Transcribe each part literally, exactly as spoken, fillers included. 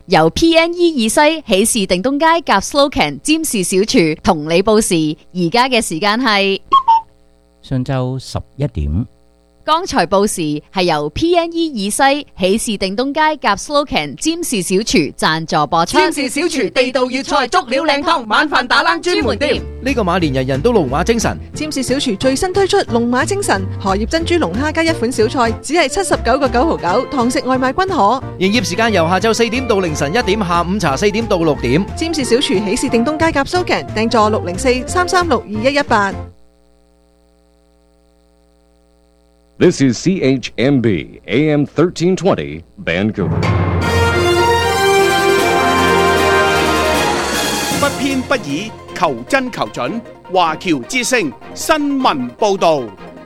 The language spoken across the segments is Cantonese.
由 P N E 二西喜事定東街夾 Slocan 占士小廚同你報時，而家嘅時間係上晝十一點。 剛才報時係由 P N E 二西喜事定東街夾 Slocan 占士小廚贊助播出。 占士小廚地道粵菜足料靚湯，晚飯打冷專門店。 呢個馬年人人都龍馬精神。 占士小廚最新推出龍馬精神荷葉珍珠龍蝦加一款小菜，只係七十九個九毫九，堂食外賣均可。 營業時間由下晝四點到凌晨一點，下午茶四點到六點。 占士小廚喜事定東街夾 Slocan 訂座六零四三三六二一一八。 This is C H M B A M thirteen twenty Vancouver。 不偏不倚，求真求準。華僑之聲新聞報導。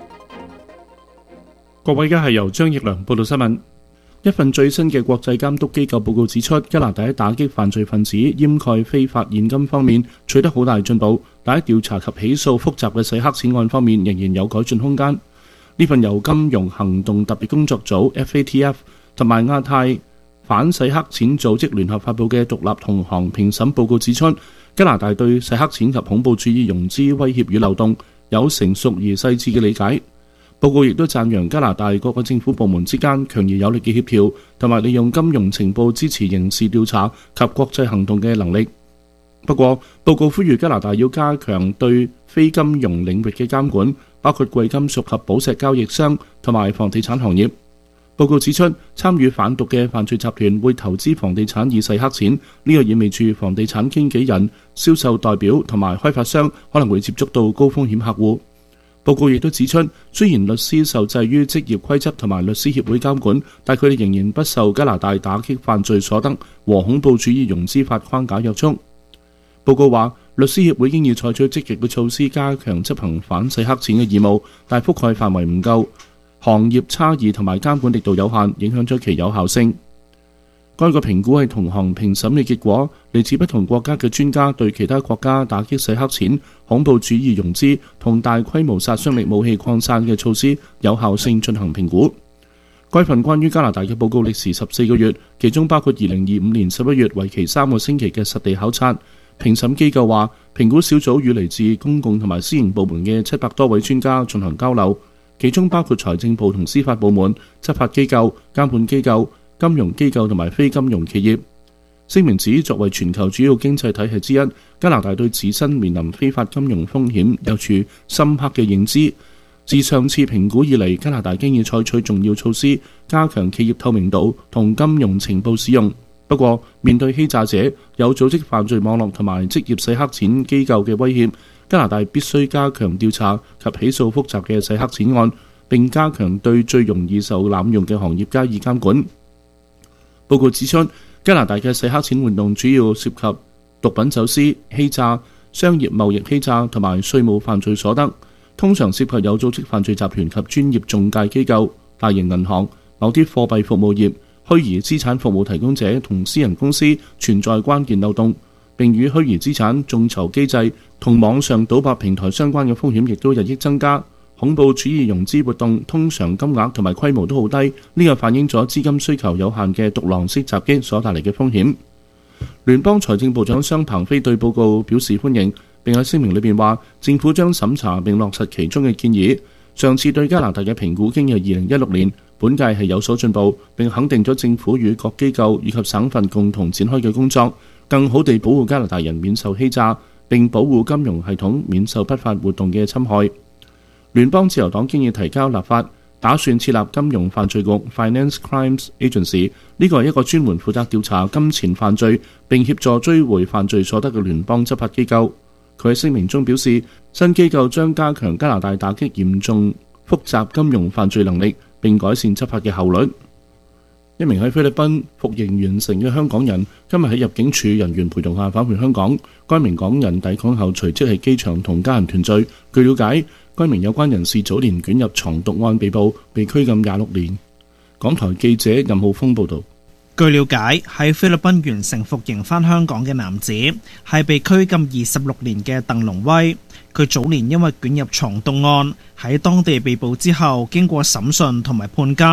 各位，而家係由張奕良報道新聞。一份最新嘅國際監督機構報告指出，加拿大喺打擊犯罪分子掩蓋非法現金方面取得好大進步，但喺調查及起訴複雜嘅洗黑錢案方面仍然有改進空間。呢份由金融行動特別工作組 F A T F 同埋亞太反洗黑錢組織聯合發布嘅獨立同行評審報告指出，加拿大對洗黑錢及恐怖主義融資威脅與漏洞有成熟而細緻嘅理解。報告亦都讚揚加拿大各個政府部門之間強而有力嘅協調，同埋利用金融情報支持刑事調查及國際行動嘅能力。不過，報告呼籲加拿大要加強對非金融領域嘅監管，包括貴金屬及寶石交易商同埋房地產行業。報告指出，參與販毒嘅犯罪集團會投資房地產以洗黑錢，呢個意味住房地產經紀人、銷售代表同埋開發商可能會接觸到高風險客戶。報告亦都指出，雖然律師受制於職業規則同埋律師協會監管，但佢哋仍然不受加拿大打擊犯罪所得和恐怖主義融資法框架約束。報告話，律師協會經已採取積極嘅措施加強執行反洗黑錢嘅義務，但覆蓋範圍唔夠，行業差異同埋監管力度有限，影響咗其有效性。該個評估係同行評審嘅結果，嚟自不同國家嘅專家對其他國家打擊洗黑錢、恐怖主義融資同大規模殺傷力武器擴散嘅措施有效性進行評估。該份關於加拿大嘅報告歷時十四個月，其中包括二零二五年十一月為期三個星期嘅實地考察。評審機構話，評估小組與嚟自公共同埋私營部門嘅七百多位專家進行交流，其中包括財政部同司法部門、執法機構、監管機構、金融機構同埋非金融企業。聲明指，作為全球主要經濟體系之一，加拿大對自身面臨非法金融風險有住深刻嘅認知。自上次評估以嚟，加拿大經已採取重要措施，加強企業透明度同金融情報使用。不過，面對欺詐者、有組織犯罪網絡同埋職業洗黑錢機構嘅威脅，加拿大必須加強調查及起訴複雜嘅洗黑錢案，並加強對最容易受濫用嘅行業加以監管。報告指出，加拿大嘅洗黑錢活動主要涉及毒品走私、欺詐、商業貿易欺詐同埋稅務犯罪所得，通常涉及有組織犯罪集團及專業中介機構、大型銀行、某啲貨幣服務業、虛擬資產服務提供者同私人公司存在關鍵漏洞，並與虛擬資產眾籌機制同網上賭博平台相關嘅風險亦都日益增加。恐怖主義融資活動通常金額同埋規模都好低，呢個反映咗資金需求有限嘅獨狼式襲擊所帶嚟嘅風險。聯邦財政部長商鵬飛對報告表示歡迎，並喺聲明裏邊話，政府將審查並落實其中嘅建議。上次對加拿大嘅評估經由二零一六年，本屆係有所進步，並肯定咗政府與各機構以及省份共同展開嘅工作，更好地保護加拿大人免受欺詐，並保護金融系統免受不法活動嘅侵害。聯邦自由黨經已提交立法，打算設立金融犯罪局 Finance Crimes Agency， 呢個係一個專門負責調查金錢犯罪並協助追回犯罪所得嘅聯邦執法機構。佢喺聲明中表示，新機構將加強加拿大打擊嚴重複雜金融犯罪能力，並改善執法嘅效率。一名喺菲律賓服刑完成嘅香港人，今日喺入境處人員陪同下返回香港。該名港人抵港後隨即喺機場同家人團聚。據了解，該名有關人士早年捲入藏毒案被捕，被拘禁廿六年。港台記者任浩峰報導。 據了解，喺菲律賓完成服刑返香港嘅男子係被拘禁二十六年嘅鄧龍威。佢早年因為捲入藏毒案喺當地被捕之後，經過審訊同埋判監。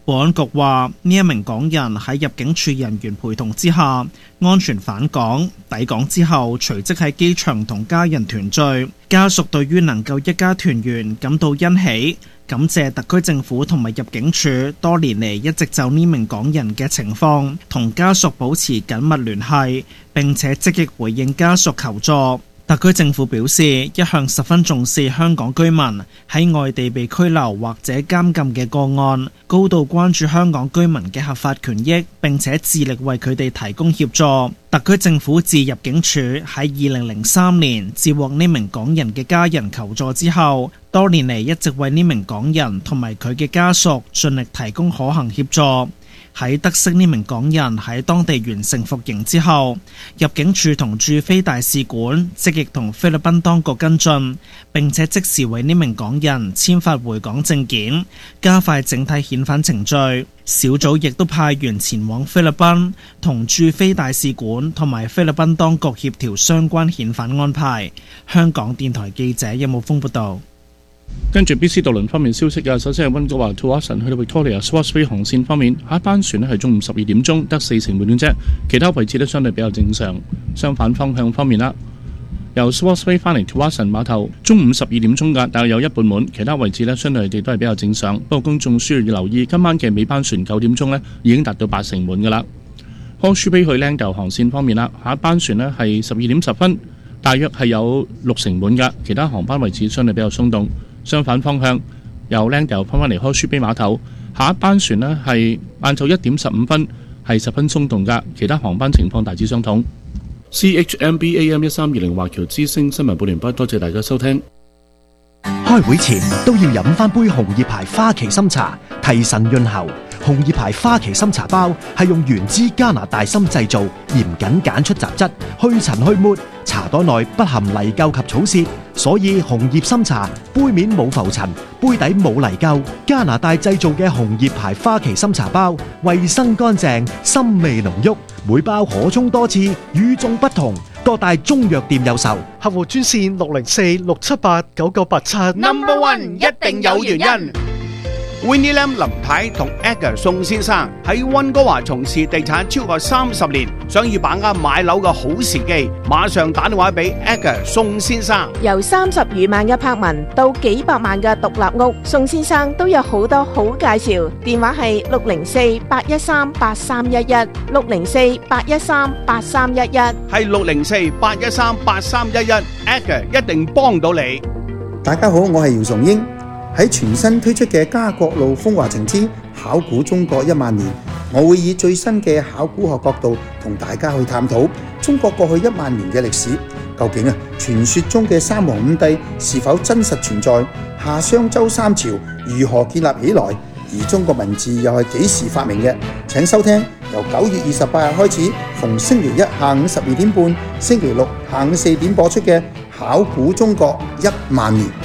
保安局話呢一名港人喺入境處人員陪同之下安全返港，抵港之後隨即喺機場同家人團聚。家屬對於能夠一家團圓感到欣喜，感謝特區政府同埋入境處多年嚟一直就呢名港人嘅情況同家屬保持緊密聯繫，並且積極回應家屬求助。特區政府表示，一向十分重視香港居民喺外地被拘留或者監禁嘅個案，高度關注香港居民嘅合法權益，並且致力為佢哋提供協助。特區政府自入境處喺二零零三年接獲呢名港人嘅家人求助之後，多年嚟一直為呢名港人同埋佢嘅家屬盡力提供可行協助。喺得悉呢名港人喺當地完成服刑之後，入境處同駐菲大使館積極同菲律賓當局跟進，並且即時為呢名港人簽發回港證件，加快整體遣返程序。小組亦都派員前往菲律賓，同駐菲大使館同埋菲律賓當局協調相關遣返安排。香港電台記者任武峰報道。 跟住 B C 渡輪方面消息啊，首先係溫哥華 to Watson 去到 Victoria Swartz Bay 航線方面，下一班船咧係中午十二點鐘，得四成滿點啫，其他位置咧相對比較正常。相反方向方面啦，由 Swartz Bay 翻嚟 to Watson 碼頭，中午十二點鐘㗎，但係有一半滿，其他位置咧相對地都係比較正常。不過公眾需要留意，今晚嘅尾班船九點鐘咧已經達到八成滿㗎啦。Horseshoe Bay 去 Langdale 航線方面啦，下一班船咧係十二點十分，大約係有六成滿㗎，其他航班位置相對比較鬆動。相反方向，由 Langdale 翻返嚟 Horseshoe Bay 碼頭，下一班船呢係晏晝一點十五分，係十分鬆動㗎，其他航班情況大致相同。C H M B A M 一三二零華僑之聲新聞報完畢，多謝大家收聽。 開會前都要飲翻杯紅葉牌花旗參茶，提神潤喉。紅葉牌花旗參茶包係用原汁加拿大參製造，嚴謹揀出雜質，去塵去沫，茶袋內不含泥垢及草屑，所以紅葉參茶杯面冇浮塵，杯底冇泥垢。加拿大製造嘅紅葉牌花旗參茶包，衛生乾淨，參味濃郁，每包可沖多次，與眾不同。各大中藥店有售， 客戶專線六零四六七八九九八七。 Number One 一定有原因。Winnie Lam 林太同 Edgar 宋先生喺溫哥華從事地產超過三十年，想要把握買樓嘅好時機，馬上打電話俾 Edgar 宋先生。 由三十餘萬嘅柏文到幾百萬嘅獨立屋，宋先生都有好多好介紹。電話係六零四八一三八三一一，六零四八一三八三一一， 係六零四八一三八三一一 ，Edgar 一定幫到你。 大家好，我係姚崇英。喺全新推出嘅家國路風華情之考古中國一萬年，我會以最新嘅考古學角度同大家去探討中國過去一萬年嘅歷史。究竟啊，傳說中嘅三皇五帝是否真實存在？夏商周三朝如何建立起來？而中國文字又係幾時發明嘅？請收聽由九月二十八日開始，逢星期一下午十二點半、星期六下午四點播出嘅考古中國一萬年。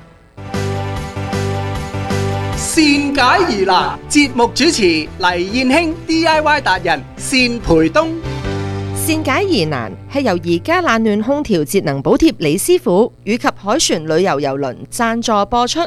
善解疑難，節目主持黎燕卿 D I Y 達人單培東。 善解疑難係由而家冷暖空調節能補貼李師傅以及海船旅遊郵輪贊助播出。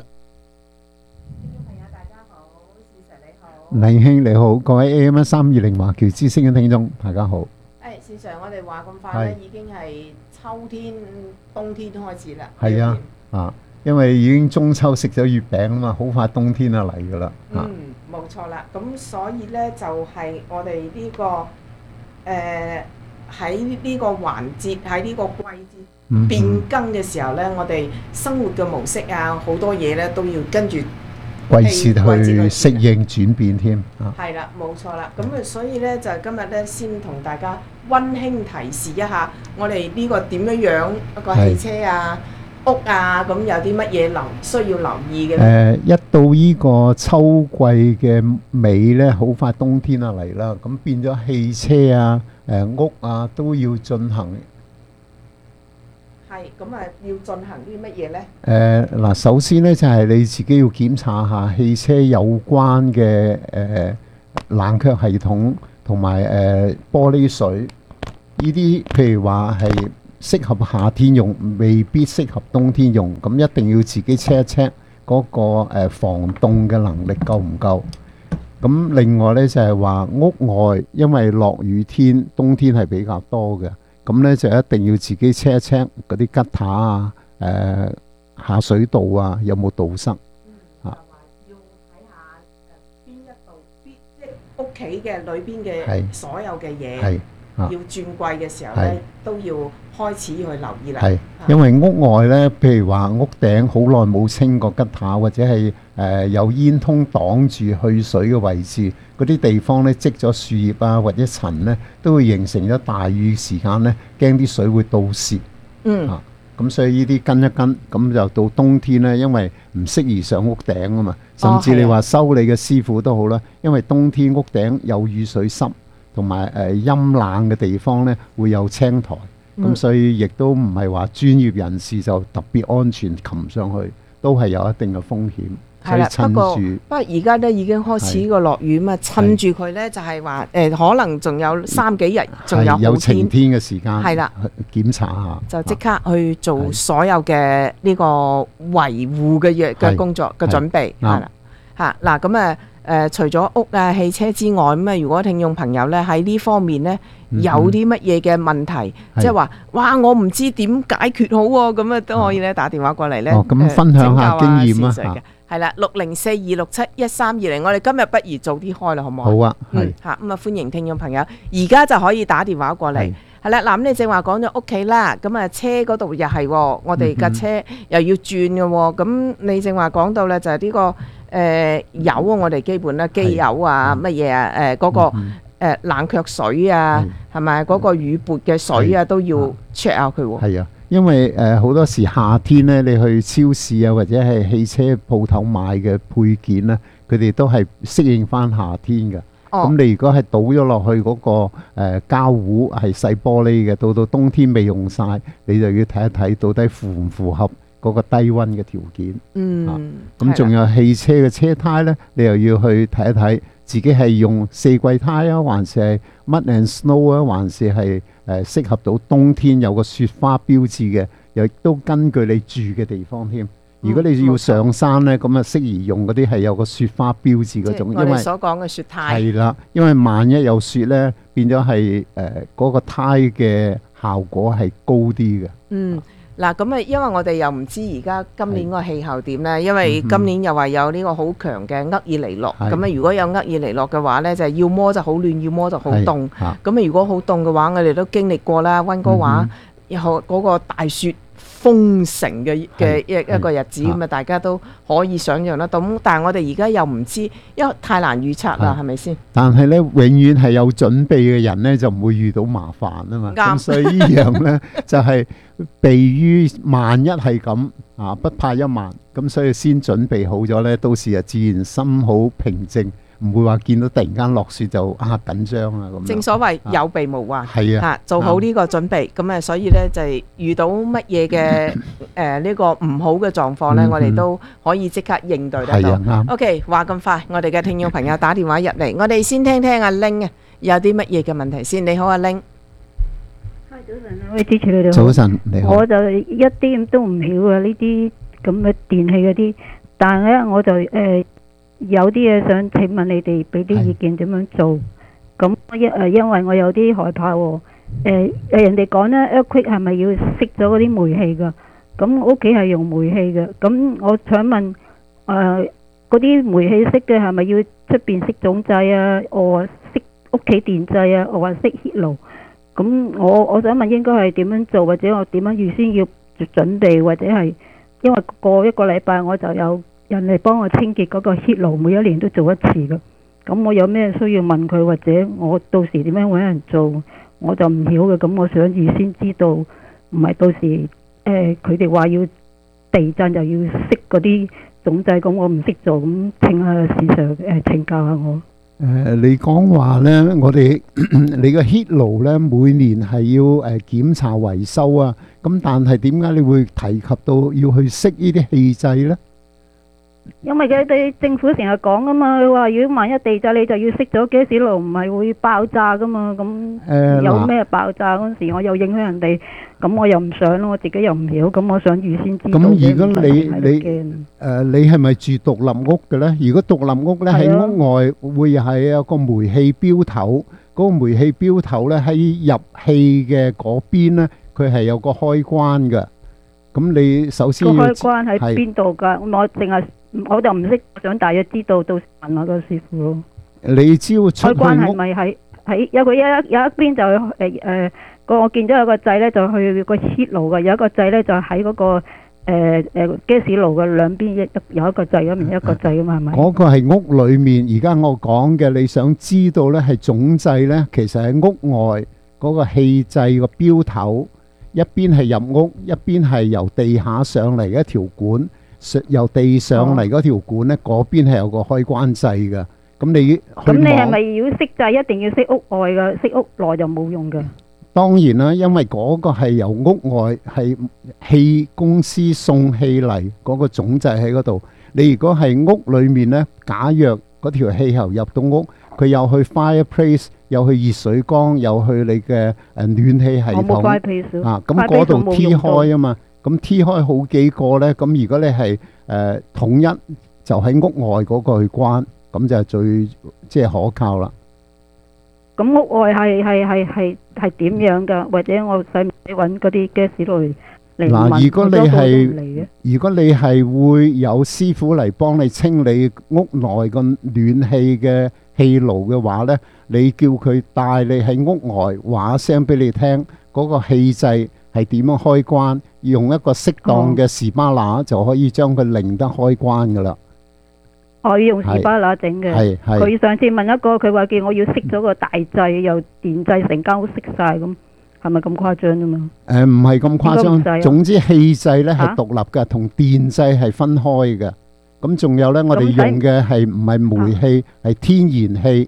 黎兄你好，各位 A M 一三二零華僑之聲嘅聽眾大家好。 誒，事實上我哋話咁快咧，已經係秋天、冬天開始啦。 係啊，啊。因為已經中秋食咗月餅啊嘛，好快冬天就嚟噶啦。 嗯，冇錯啦。咁所以咧就係我哋呢個誒喺呢個環節喺呢個季節變更嘅時候咧，我哋生活嘅模式啊，好多嘢咧都要跟住季節去適應轉變添。 係啦，冇錯啦。咁啊，所以咧就今日咧先同大家溫馨提示一下，我哋呢個點樣樣一個汽車啊。屋啊，咁有啲乜嘢留需要留意嘅咧？誒、 呃，一到呢個秋季嘅尾咧，好快冬天啊嚟啦，咁變咗汽車啊、誒、呃、屋啊都要進行。 係，咁啊要進行啲乜嘢咧？ 誒嗱、呃，首先咧就係、是、你自己要檢查下汽車有關嘅誒、呃、冷卻系統同埋誒玻璃水呢啲，譬如話係適合夏天用，未必適合冬天用，咁一定要自己 check 一 check 嗰個誒防凍嘅能力夠唔夠。 咁另外呢，就係話屋外，因為落雨天，冬天係比較多嘅，咁呢就一定要自己 check 一 check 嗰啲吉塔啊、誒下水道啊有冇堵塞。 屋企嘅裏邊嘅係所有嘅嘢， 係啊要轉季嘅時候係咧，都要開始去留意啦。 係，因為屋外呢，譬如話屋頂好耐冇清過吉塔，或者係誒、呃、有煙通擋住去水嘅位置，嗰啲地方呢積咗樹葉啊或者塵呢，都會形成咗大雨時間呢，驚啲水會倒瀉。 嗯。 啊，咁所以呢啲跟一跟，咁就到冬天呢，因為唔適宜上屋頂啊嘛，甚至你話修理嘅師傅都好啦，因為冬天屋頂有雨水濕，同埋誒陰冷嘅地方呢，會有青苔，咁、 嗯、 所以亦都唔係話專業人士就特別安全擒上去，都係有一定嘅風險。 係啦，不過住不過而家咧已經開始個落雨嘛，趁住佢咧就係話誒，可能仲有三幾日，仲有有好天晴天嘅時間， 係啦， 檢查下就即刻去做所有嘅呢個維護嘅嘢嘅工作嘅準備，係啦嚇嗱咁誒誒，除咗屋啊、汽車之外，咁啊，如果聽眾朋友咧喺呢方面咧有啲乜嘢嘅問題，即係話哇，我唔知點解決好喎，咁啊都可以咧打電話過嚟咧， 哦，咁分享下經驗啊嚇。 係啦，六零四二六七一三二零，我哋今日不如早啲開啦，好唔好？ 好啊， 嗯嚇，咁啊歡迎聽眾朋友，而家就可以打電話過嚟。係啦，嗱咁你正話講咗屋企啦，咁啊車嗰度又係，我哋架車又要轉嘅喎，咁你正話講到咧就係呢個誒油啊，我哋基本啦，機油啊乜嘢啊，誒嗰個誒冷卻水啊，係咪嗰個雨撥嘅水啊都要 check 下佢喎。 係啊。因為誒好、呃、多時夏天咧，你去超市啊或者係汽車鋪頭買嘅配件咧，佢哋都係適應翻夏天嘅。咁、哦、你如果係倒咗落去嗰、那個誒、呃、膠壺係細玻璃嘅，到到冬天未用晒，你就要睇一睇到底符唔符合嗰個低溫嘅條件。 嗯。 咁仲、啊、有汽車嘅車胎咧，你又要去睇一睇自己係用四季胎啊，還是係 mud and snow 啊，還是係誒適合到冬天有個雪花標誌嘅，又都根據你住嘅地方添。如果你要上山咧，咁啊適宜用嗰啲係有個雪花標誌嗰種，因為我哋所講嘅雪胎係啦，因為萬一有雪咧，變咗係誒嗰個胎嘅效果係高啲嘅。 嗯。嗱咁啊，因為我哋又唔知而家今年個氣候點咧，因為今年又話有呢個好強嘅厄爾尼諾，咁啊如果有厄爾尼諾嘅話咧，就係要麼就好暖，要麼就好凍。咁啊如果好凍嘅話，我哋都經歷過啦，溫哥華有嗰個大雪封城嘅嘅一一個日子，咁啊大家都可以想象得到。咁但係我哋而家又唔知，因為太難預測啦，係咪先？ 但係咧，永遠係有準備嘅人咧，就唔會遇到麻煩啊嘛。咁所以呢樣咧就係避於萬一係咁啊，不怕一萬。咁所以先準備好咗咧，到時啊自然心好平靜。唔會話見到突然間落雪就啊緊張啊咁。 正所謂有備無患， 係啊， 做好呢個準備，咁啊，所以咧就係遇到乜嘢嘅誒呢個唔好嘅狀況咧，我哋都可以即刻應對得到。 係啊，啱。 OK，話咁快，我哋嘅聽眾朋友打電話入嚟，我哋先聽聽阿 Ling 啊，有啲乜嘢嘅問題先？你好，阿 Ling。 早晨，我哋支持你哋。 早晨，你好。 我就一啲都唔曉啊，呢啲咁嘅電器嗰啲，但係咧我就誒。有啲嘢想請問你哋俾啲意見點樣做？咁因誒因為我有啲害怕喎。誒誒人哋講咧 earthquake 係咪要熄咗嗰啲煤氣㗎？咁屋企係用煤氣嘅。咁我想問誒嗰啲煤氣熄嘅係咪要出邊熄總掣啊？我話熄屋企電掣啊？我話熄 heat 爐。咁我我想問應該係點樣做，或者我點樣預先要準備，或者係因為過一個禮拜我就有人嚟幫我清潔嗰個 heat 爐，每一年都做一次嘅。咁我有咩需要問佢，或者我到時點樣揾人做，我就唔曉嘅。咁我想預先知道，唔係到時誒佢哋話要地震就要熄嗰啲總掣，咁我唔識做，咁請下市場誒請教下我。 誒，你講話咧，我哋你個 heat 爐咧每年係要誒檢查維修啊。咁但係點解你會提及到要去熄呢啲氣掣咧？ 因為佢哋政府成日講噶嘛，佢話如果萬一地震你就要熄咗 gas 爐，唔係會爆炸噶嘛。咁、 呃、 有咩爆炸嗰陣時，我又影響人哋，咁我又唔想咯，我自己又唔曉，咁我想預先知道。 咁如果你你誒、 呃、你係咪住獨立屋嘅咧？如果獨立屋咧喺屋外會係有個煤氣標頭，嗰、嗰個煤氣標頭咧喺入氣嘅嗰邊咧，佢係有個開關嘅。咁你首先個要開關喺邊度㗎？我淨係我就唔識，想大約知道，到時問下個師傅咯。 你只要出去開關係屋， 咪喺喺有個一有一邊就誒誒個我見到有個掣咧，就去個 heat 爐嘅，有一個掣咧就喺嗰個誒誒 gas 爐嘅兩邊一有一個掣咁，一個掣㗎嘛係咪？ 嗰個係屋裡面。而家我講嘅，你想知道咧係總掣咧，其實喺屋外嗰個氣掣個標頭。一邊係入屋，一邊係由地下上嚟一條管，由地上嚟嗰條管咧，嗰邊係有個開關掣嘅。咁你咁你係咪要熄掣一定要熄屋外嘅？熄屋內就冇用嘅。 當然啦，因為嗰個係由屋外係氣公司送氣嚟嗰個總掣喺嗰度。你如果係屋裡面咧，假若嗰條氣喉入到屋，佢又去 fireplace，又去熱水缸，又去你嘅誒暖氣系統啊，咁嗰度 T 開啊嘛，咁 T 開好幾個咧，咁如果你係誒統一就喺屋外嗰個去關，咁就最即係可靠啦。 咁屋外係係係係係點樣㗎？或者我使唔使揾嗰啲 gas 嚟嚟問？ 嗱，如果你係如果你係會有師傅嚟幫你清理屋內個暖氣嘅氣爐嘅話呢，你叫佢帶你喺屋外話聲俾你聽，嗰個氣掣係點樣開關，用一個適當嘅士巴拿就可以將佢令得開關噶啦。 我要用士巴拿整嘅。 係係。 佢上次問一個，佢話叫我要熄咗個大掣，又電掣成間屋熄晒咁，係咪咁誇張啫嘛？ 誒唔係咁誇張，總之氣掣呢係獨立嘅，同電掣係分開嘅。咁仲有呢，我哋用嘅係唔係煤氣，係天然氣。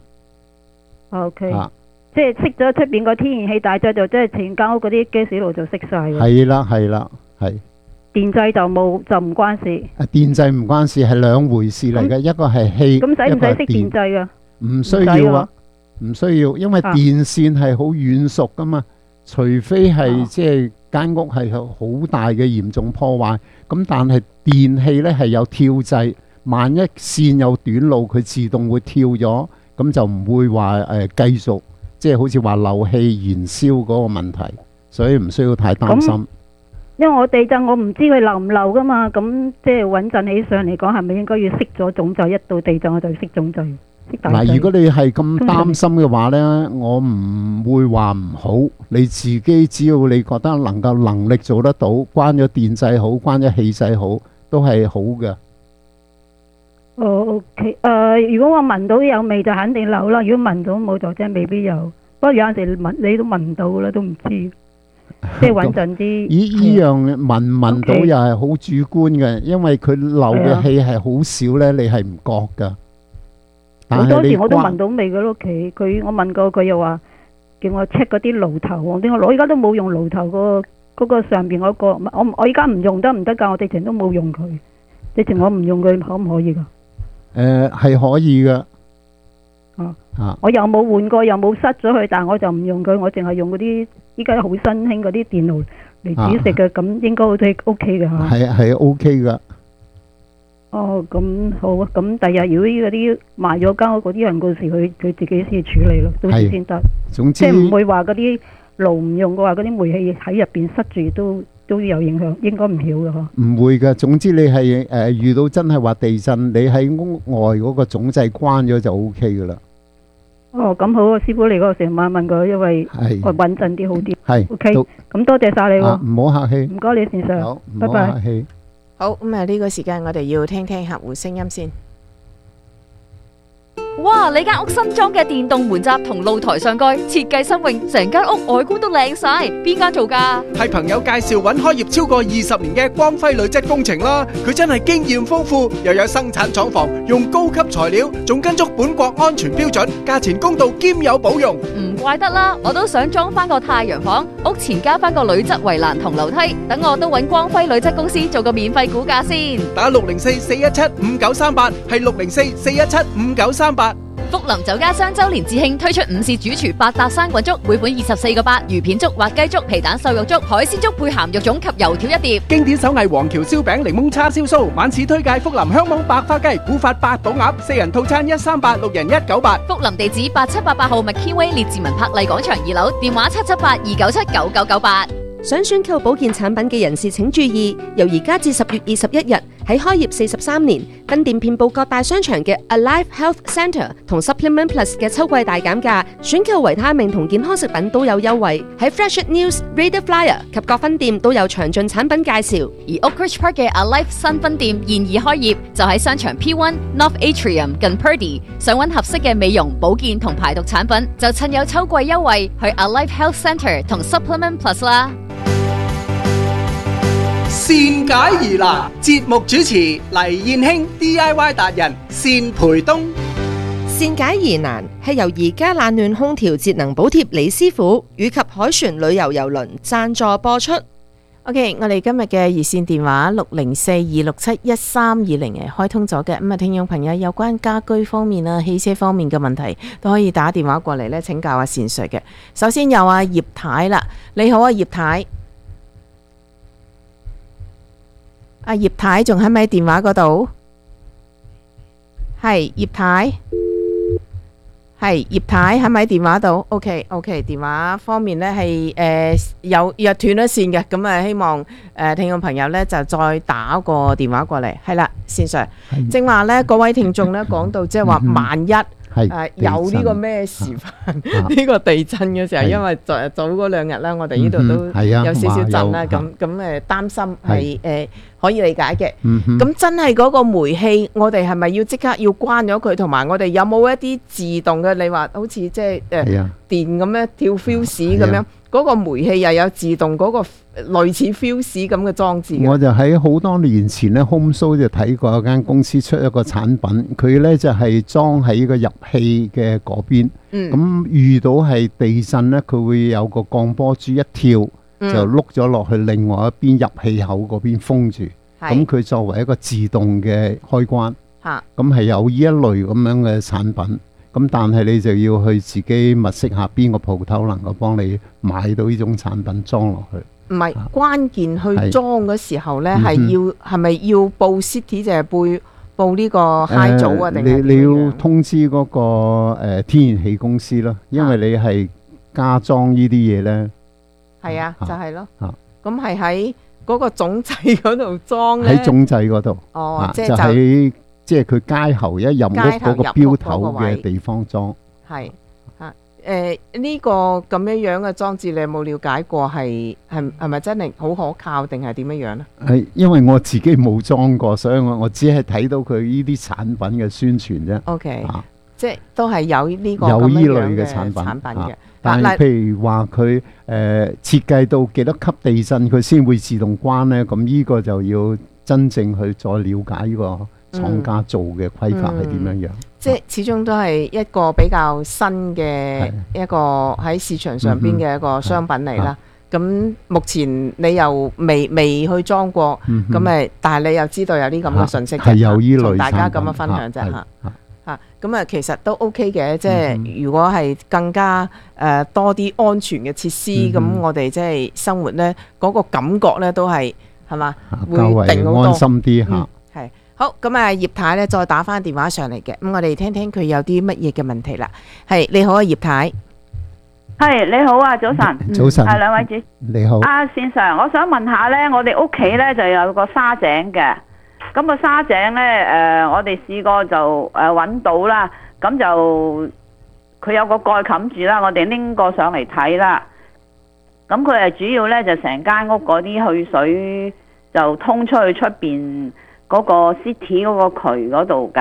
O K，即係熄咗出邊個天然氣大掣，就即係全間屋嗰啲 gas 爐就熄晒嘅。係啦係啦係。 電掣就冇就唔關事。 啊，電掣唔關事，係兩回事嚟嘅，一個係氣， 咁使唔使熄電掣㗎？ 唔需要啊，唔需要，因為電線係好軟熟噶嘛，除非係即係間屋係有好大嘅嚴重破壞，咁但係電器呢係有跳掣，萬一線有短路，佢自動會跳咗，咁就唔會話誒繼續即係好似話漏氣燃燒嗰個問題，所以唔需要太擔心。 因為我地震我唔知佢漏唔漏噶嘛，咁即係穩陣起上嚟講，係咪應該要熄咗總掣？一到地震我就熄總掣。 嗱，如果你係咁擔心嘅話呢，我唔會話唔好。你自己只要你覺得能夠能力做得到，關咗電掣好，關咗氣掣好，都係好嘅。 哦 ，OK，誒，如果我聞到有味就肯定漏啦。如果聞到冇就真係未必有。不過有陣時聞你都聞唔到啦，都唔知。即係穩陣啲。依依樣聞聞到又係好主觀嘅，因為佢漏嘅氣係好少呢，你係唔覺噶。 好多時我都聞到味嘅屋企，佢我問過佢又話叫我 check 嗰啲爐頭，我點解我而家都冇用爐頭個嗰個上邊嗰個，我我而家唔用得唔得㗎？我直情都冇用佢，直情我唔用佢可唔可以㗎？ 誒係可以嘅。 啊啊！我又冇換過，又冇塞咗佢，但係我就唔用佢，我淨係用嗰啲依家好新興嗰啲電爐嚟煮食嘅，咁應該好似 O K 嘅嚇。 係係 O K 㗎。 哦，咁好啊！咁第日如果嗰啲賣咗間屋嗰啲人嗰時，佢佢自己先處理咯，到時先得。 總之， 即係唔會話嗰啲爐唔用嘅話，嗰啲煤氣喺入邊塞住都都有影響，應該唔曉嘅嗬。 唔會㗎，總之你係誒遇到真係話地震，你喺屋外嗰個總掣關咗就 O K 㗎啦。 哦，咁好啊！師傅嚟嗰時問問佢，因為我穩陣啲好啲。 係 O K，咁多謝晒你喎。 唔好客氣。 唔該你先生。 好， 拜拜。 唔好客氣。 好，咁啊呢個時間我哋要聽聽客戶聲音先。 哇！你間屋新裝嘅電動門閘同露台上蓋設計新穎，成間屋外觀都靚晒。邊間做㗎？ 係朋友介紹揾開業超過二十年嘅光輝鋁質工程啦。佢真係經驗豐富，又有生產廠房，用高級材料，仲跟足本國安全標準，價錢公道兼有保用。 唔怪得啦，我都想裝翻個太陽房，屋前加翻個鋁質圍欄同樓梯，等我都揾光輝鋁質公司做個免費估價先。 打六零四四一七五九三八，係六零四四一七五九三八。 福林酒家雙周年致慶推出午市主廚八搭生滾粥，每款二十四個八，魚片粥、滑雞粥、皮蛋瘦肉粥、海鮮粥配鹹肉粽及油條一碟。 經典手藝黃橋燒餅、檸檬叉燒酥，晚市推介福林香網白花雞、古法八寶鴨，四人套餐一三八，六人一九八。 福林地址八七八八號麥堅威列治文柏麗廣場二樓，電話七七八二九七九九九八。 想選購保健產品嘅人士請注意，由而家至十月二十一日，喺開業四十三年，分店遍佈各大商場嘅 Alive Health Centre 同 Supplement Plus 嘅秋季大減價，選購維他命同健康食品都有優惠。喺 Fresh News、Radar Flyer 及各分店都有詳盡產品介紹。 而 Oakridge Park 嘅 Alive 新分店現已開業，就喺商場 P 一 North Atrium 近 Purdy。想揾合適嘅美容、保健同排毒產品，就趁有秋季優惠去 Alive Health Centre 同 Supplement Plus 啦。 善解疑難，節目主持黎燕卿 D I Y 達人單培東。 善解疑難係由而家冷暖空調節能補貼李師傅以及海旋旅遊郵輪贊助播出。 OK， 我哋今日嘅熱線電話六零四二六七一三二零係開通咗嘅。咁啊，聽眾朋友有關家居方面啊、汽車方面嘅問題，都可以打電話過嚟咧請教阿善 Sir 嘅。首先有阿葉太啦，你好啊葉太。阿葉太仲喺咪喺電話嗰度？係葉太，係葉太喺咪喺電話度 ？OK OK， 電話方面呢係誒有又斷咗線嘅，咁啊希望誒聽眾朋友呢就再打個電話過嚟。係啦，善 Sir，正話呢各位聽眾呢講到即係話萬一。誒、呃、有呢個咩事發呢個地震嘅時候，因為早早嗰兩日啦，我哋呢度都有少少震啦，咁咁誒擔心係誒、呃、可以理解嘅。咁、嗯、真係嗰個煤氣，我哋係咪要即刻要關咗佢？同埋我哋有冇一啲自動嘅？你話好似即係誒電咁樣跳 fuse 咁樣，嗰個煤氣又有自動嗰、嗰個類似 fuse 咁嘅裝置嘅。 我就喺好多年前咧 Home Show 就睇過一間公司出一個產品，佢咧就係裝喺個入氣嘅嗰邊，咁、嗯、遇到係地震咧，佢會有個降波珠一跳、嗯、就碌咗落去另外一邊入氣口嗰邊封住，咁佢作為一個自動嘅開關，咁係有呢一類咁樣嘅產品。咁但係你就要去自己物色下邊個鋪頭能夠幫你買到呢種產品裝落去。 唔係、啊、關鍵去裝嗰時候咧，係、嗯、要係咪要報 City 就係報報呢個 High 組啊？定、呃、 你你要通知嗰、那個、呃、天然氣公司咯，因為你係加裝呢啲嘢咧。係啊，啊，就係、是、咯。咁係喺嗰個總掣嗰度裝咧。喺總掣嗰度。哦，啊、即係就喺即係佢街後一入屋嗰個標頭嘅地方裝。係。 誒、呃、呢、這個咁樣樣嘅裝置，你有冇了解過？係係係咪真係好可靠定係點樣樣咧？ 係因為我自己冇裝過，所以我我只係睇到佢呢啲產品嘅宣傳啫。O、okay, K，、啊、即係都係有呢個有呢類嘅產品產品嘅、啊。但係譬如話佢誒設計到幾多級地震，佢先會自動關咧。咁呢個就要真正去再了解呢個廠家做嘅規格係點樣樣。嗯嗯即係始終都係一個比較新嘅一個喺市場上邊嘅一個商品嚟啦。咁、嗯、目前你又未未去裝過，咁、嗯、誒，但係你又知道有啲咁嘅信息嘅，同大家咁樣分享啫嚇嚇。咁啊，其實都 OK 嘅。即係如果係更加誒、呃、多啲安全嘅設施，咁、嗯、我哋即係生活咧嗰、那個感覺咧都係係嘛會定好多，安心啲嚇。係。好，咁啊葉太咧再打翻電話上嚟嘅，咁我哋聽聽佢有啲乜嘢嘅問題啦。係，你好啊葉太。 係，你好啊，早晨。 早晨。 係兩位主。你好。阿善 Sir，我想問下咧，我哋屋企咧就有個沙井嘅，咁個沙井咧誒，我哋試過就誒搵到啦，咁就佢有個蓋冚住啦，我哋拎過上嚟睇啦。咁佢係主要咧就成間屋嗰啲去水就通出去出邊。嗰、那個 city 嗰個渠嗰度噶，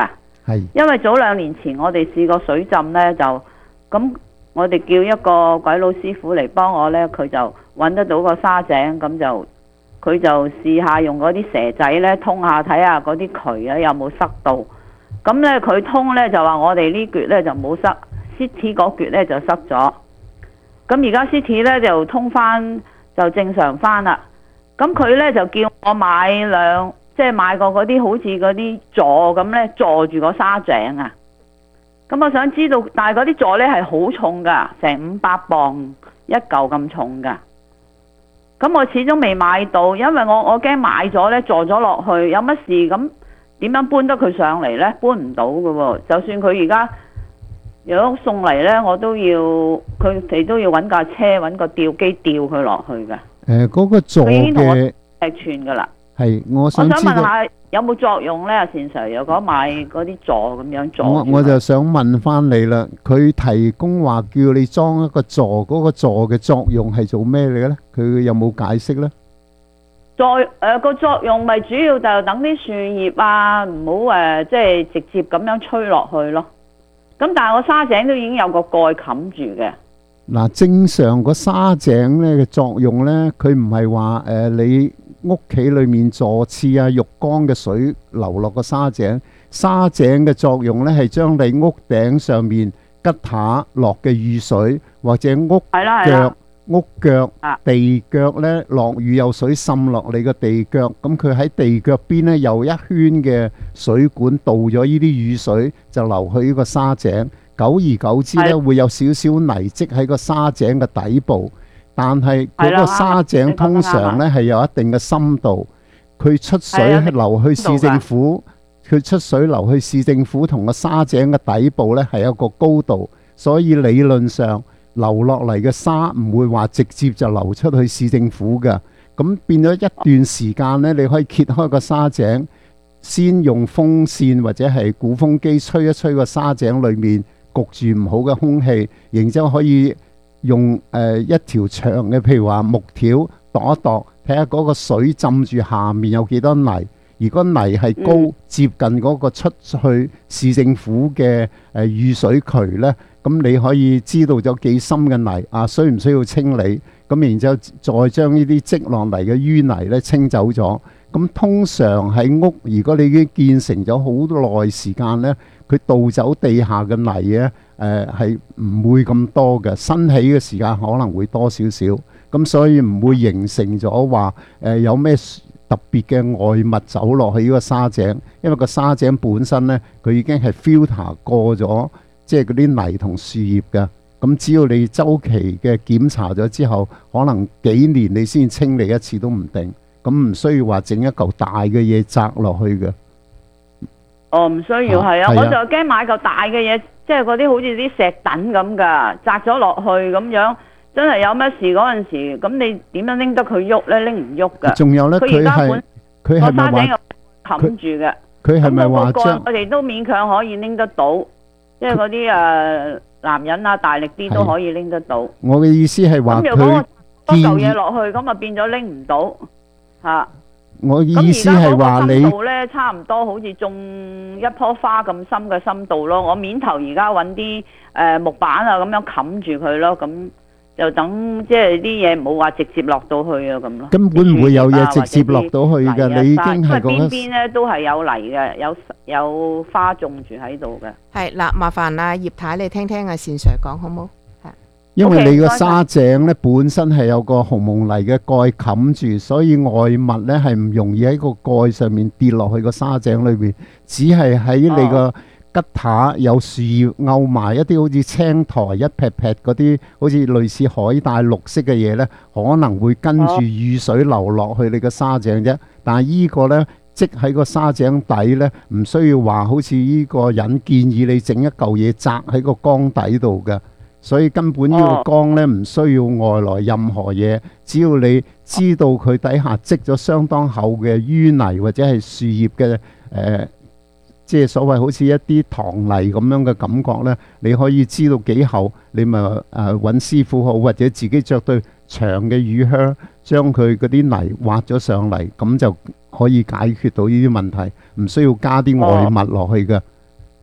係因為早兩年前我哋試過水浸呢，就咁我哋叫一個鬼佬師傅嚟幫我呢，佢就揾得到個沙井，咁就佢就試下用嗰啲蛇仔呢通下睇下嗰啲渠啊有冇塞到。咁呢，佢通呢就話我哋呢橛呢就冇塞 ，City 嗰橛呢就塞咗。咁而家 City 呢就通翻就正常翻啦。咁佢呢就叫我買兩，即係買個嗰啲好似嗰啲座咁呢，坐住個沙井啊。咁我想知道，但係嗰啲座呢係好重噶，成五百磅一嚿咁重噶。咁我始終未買到，因為我我驚買咗呢，坐咗落去有乜事咁。點樣搬得佢上嚟呢？搬唔到㗎喎。就算佢而家如果送嚟呢，我都要佢哋都要揾架車揾個吊機吊佢落去㗎。 誒，嗰個座佢已經同我嘅尺寸㗎啦。 係，我我想想知道。 問下有冇作用呢？阿善 Sir，如果買嗰啲座咁樣座， 我我就想問翻你啦，佢提供話叫你裝一個座，嗰個座嘅作用係做咩嚟嘅呢？佢有冇解釋呢？ 再誒個作用咪主要就等啲樹葉啊，唔好誒即係直接咁樣吹落去咯。咁但係我沙井都已經有個蓋冚住嘅。 嗱，正常個沙井咧嘅作用咧，佢唔係話誒你屋企裏面坐廁啊、浴缸嘅水流落個沙井。沙井嘅作用咧係將你屋頂上面吉塔落嘅雨水，或者屋腳。屋腳、地腳咧落雨有水滲落你個地腳，咁佢喺地腳邊咧有一圈嘅水管導咗呢啲雨水就流去呢個沙井，久而久之咧會有少少泥積喺個沙井嘅底部，但係嗰個沙井通常咧係有一定嘅深度，佢出水流去市政府，佢出水流去市政府同個沙井嘅底部咧係有個高度，所以理論上流落嚟嘅沙唔會話直接就流出去市政府嘅，咁變咗一段時間呢，你可以揭開個沙井，先用風扇或者係鼓風機吹一吹個沙井裏面焗住唔好嘅空氣，然之後可以用誒、呃、一條長嘅，譬如話木條度一度，睇下嗰個水浸住下面有幾多泥。如果泥係高、嗯、接近嗰個出去市政府嘅誒雨水渠呢，咁你可以知道咗幾深嘅泥啊，需唔需要清理？咁然之後再將呢啲積落嚟嘅淤泥咧清走咗。咁通常喺屋，如果你已經建成咗好耐時間呢，佢倒走地下嘅泥咧，誒係唔會咁多嘅。新起嘅時間可能會多少少，咁所以唔會形成咗話誒有咩特別嘅外物走落去呢個沙井，因為個沙井本身呢，佢已經係 filter 過咗，即係嗰啲泥同樹葉嘅。咁只要你周期嘅檢查咗之後，可能幾年你先清理一次都唔定。咁唔需要話整一嚿大嘅嘢擲落去嘅。 哦，唔需要係啊， 啊我就驚買嚿大嘅嘢，即係嗰啲好似啲石凳咁噶，擲咗落去咁樣。真係有乜事嗰陣時，咁你點樣拎得佢喐咧？拎唔喐噶。 仲有咧，佢係佢係咪話冚住嘅？ 佢係咪話將我哋都勉強可以拎得到，即係嗰啲誒男人啊，大力啲都可以拎得到。 我嘅意思係話佢咁如果我多嚿嘢落去，咁啊變咗拎唔到嚇。 我嘅意思係話你深度咧差唔多好似種一棵花咁深嘅深度咯。我面頭而家揾啲誒木板啊咁樣冚住佢咯，咁。就等即係啲嘢唔好話直接落到去啊咁咯。 根本唔會有嘢直接落到去嘅，你已經係講邊邊咧都係有泥嘅，有有花種住喺度嘅。 係嗱，麻煩啊葉太，你聽聽阿善 Sir 講好冇？係。 因為你個沙井咧本身係有個紅蒙泥嘅蓋冚住，所以外物咧係唔容易喺個蓋上面跌落去個沙井裏邊，只係喺你個、哦。吉塔有樹葉摳埋一啲好似青苔一撇撇嗰啲，好似類似海帶綠色嘅嘢呢，可能會跟住雨水流落去你個沙井啫。但係依個呢，積喺個沙井底呢，唔需要話好似呢個人建議你整一嚿嘢擲喺個缸底度嘅，所以根本呢個缸呢，唔需要外來任何嘢，只要你知道佢底下積咗相當厚嘅淤泥或者係樹葉嘅誒。呃即係所謂好似一啲糖泥咁樣嘅感覺呢，你可以知道幾厚，你咪誒揾師傅好，或者自己着對長嘅雨靴，將佢嗰啲泥挖咗上嚟，咁就可以解決到呢啲問題，唔需要加啲外物落去嘅。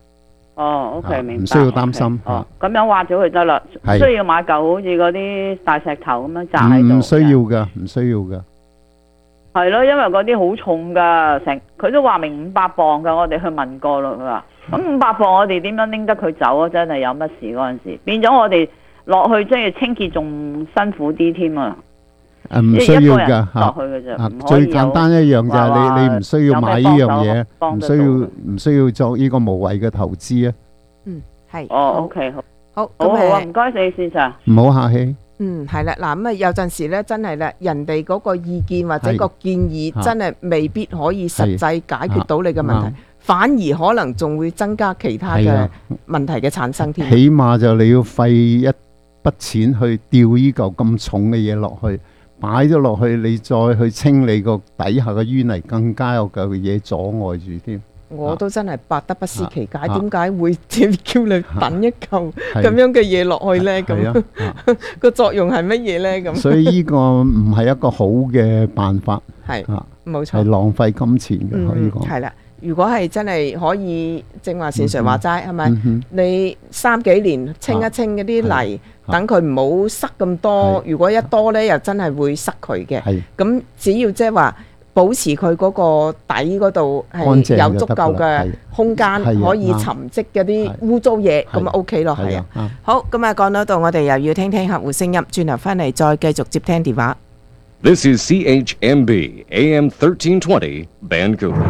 哦，OK， 啊明白。 唔需要擔心。 哦，咁樣挖咗佢得啦，唔係需要買嚿好似嗰啲大石頭咁樣砸喺度。 唔唔需要噶，唔需要噶。 係咯，因為嗰啲好重噶，成佢都話明五百磅噶，我哋去問過咯，佢話咁五百磅我哋點樣拎得佢走啊？真係有乜事嗰陣時，變咗我哋落去即係清潔仲辛苦啲添啊！ 誒唔需要㗎落去嘅啫， 啊唔可以有最簡單一樣就係你你唔需要買呢樣嘢， 幫手唔需要唔需要作呢個無謂嘅投資啊！ 嗯，係。 哦，OK，好， 好， 好好啊， 咁誒唔該你先生。 唔好客氣。 嗯，係啦，嗱咁啊，有陣時咧，真係咧，人哋嗰個意見或者係個建議， 啊真係未必可以實際解決到你嘅問題啊， 反而可能仲會增加其他嘅係啊問題嘅產生添。 起碼就你要費一筆錢去吊呢嚿咁重嘅嘢落去，擺咗落去，你再去清理個底下嘅淤泥，更加有嚿嘢阻礙住添。 我都真係百得不思其解， 啊點解會叫你揼一嚿係咁樣嘅嘢落去呢？ 係啊咁個作用係乜嘢呢？咁所以呢個唔係一個好嘅辦法， 係啊冇錯係浪費金錢嘅，可以講。 係啦。如果係真係可以，正話善 Sir 話齋係咪嗯哼？ 你三幾年清一清嗰啲泥，等佢唔好塞咁多。如果一多呢，又真係會塞佢嘅。 係咁只要即係話保持佢嗰個底嗰度乾淨係有足夠就得㗎啦嘅空間， 係啊可以沉積嗰啲污糟嘢，咁啊 OK 咯，係啊。 啊好，咁啊講到度，我哋又要聽聽客戶聲音，轉頭翻嚟再繼續接聽電話。 This is C H M B A M thirteen twenty Vancouver.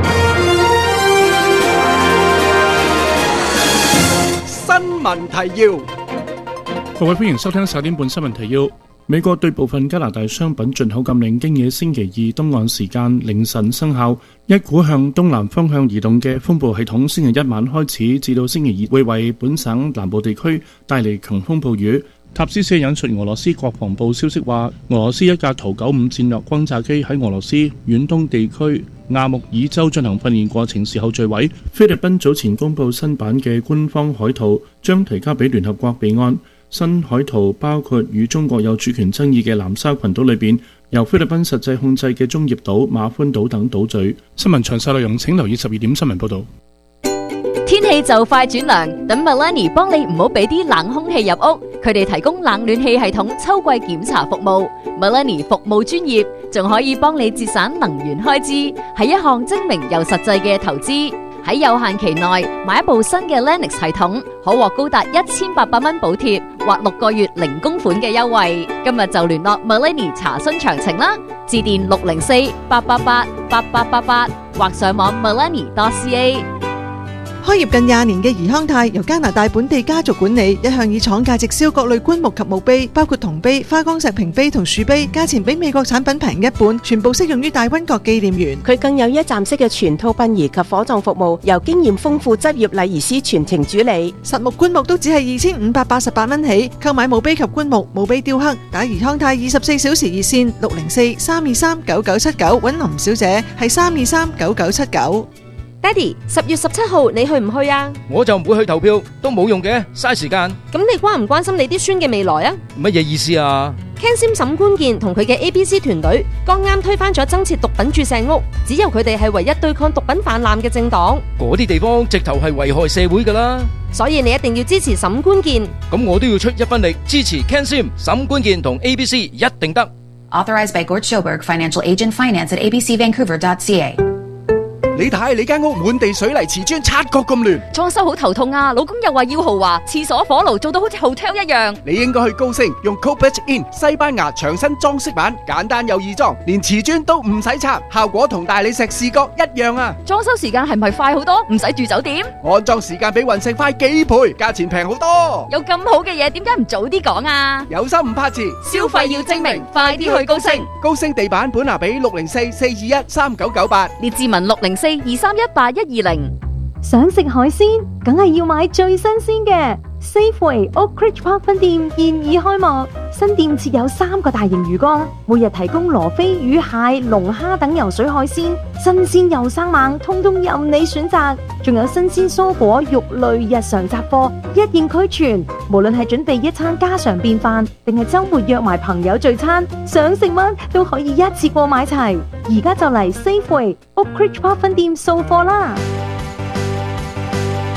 新聞提要。 各位歡迎收聽十點半新聞提要。美國對部分加拿大商品進口禁令經野星期二東岸時間凌晨生效，一股向東南方向移動嘅風暴系統星期一晚開始至到星期二會為本省南部地區帶嚟強風暴雨。塔斯社引述俄羅斯國防部消息話，俄羅斯一架圖九五戰略轟炸機喺俄羅斯遠東地區亞穆爾州進行訓練過程時候墜毀。菲律賓早前公布新版嘅官方海圖，將提交俾聯合國備案。新海圖包括與中國有主權爭議嘅南沙群島裏邊由菲律賓實際控制嘅中業島、馬歡島等島嶼。新聞詳細內容請留意十二點新聞報導。 天氣就快轉涼，等 Melanie 幫你唔好俾啲冷空氣入屋。佢哋提供冷暖氣系統秋季檢查服務。Melanie 服務專業，仲可以幫你節省能源開支，係一項精明又實際嘅投資。喺有限期內買一部新嘅 Lennox 系統，可獲高達一千八百蚊補貼或六個月零供款嘅優惠。今日就聯絡 Melanie 查詢詳情啦，致電六零四八八八八八八八或上網 melanie dot c a。 開業近廿年嘅怡康泰由加拿大本地家族管理，一向以廠價直銷各類棺木及墓碑，包括銅碑、花崗石屏碑同樹碑，價錢比美國產品平一半，全部適用於大溫國紀念園。 佢更有一站式嘅全套殯儀及火葬服務，由經驗豐富執業禮儀師全程主理。 實木棺木都只係二千五百八十八蚊起，購買墓碑及棺木、墓碑雕刻，打怡康泰二十四小時熱線六零四三二三九九七九，揾林小姐係三二三九九七九。 爹哋，十月十七號你去唔去啊？ 我就唔會去投票，都冇用嘅，嘥時間。 咁你關唔關心你啲孫嘅未來啊？ 乜嘢意思啊？ Ken Sim 沈官健同佢嘅 A B C 團隊剛啱推翻咗增設毒品注射屋，只有佢哋係唯一對抗毒品泛濫嘅政黨。 嗰啲地方直頭係危害社會㗎啦。 所以你一定要支持沈官健。 咁我都要出一分力支持 Ken Sim 沈官健同 A B C 一定得。 Authorized by Gord Schoberg, Financial Agent Finance at a b c vancouver dot c a。 你睇你間屋滿地水泥瓷磚，察覺咁亂， 裝修好頭痛啊！老公又話要豪華，廁所火爐做到好似 hotel 一樣。 你應該去高升用 Copage In 西班牙牆身裝飾板，簡單又易裝，連瓷磚都唔使拆，效果同大理石視覺一樣啊！ 裝修時間係咪快好多？唔使住酒店？ 安裝時間比雲石快幾倍，價錢平好多。 有咁好嘅嘢，點解唔早啲講啊？ 有心唔怕遲， 消費要精明，快啲去高升。 高升地板本拿比六零四四二一三九九八， 列志文六零四二三一八一二零。 想食海鮮，梗係要買最新鮮嘅。Safeway Oak Ridge Park 分店現已開幕，新店設有三個大型魚缸，每日提供羅非魚、蟹、龍蝦等游水海鮮，新鮮又生猛，通通任你選擇。仲有新鮮蔬果、肉類、日常雜貨，一應俱全。無論係準備一餐家常便飯，定係週末約埋朋友聚餐，想食乜都可以一次過買齊。而家就嚟 Safeway Oak Ridge Park 分店掃貨啦！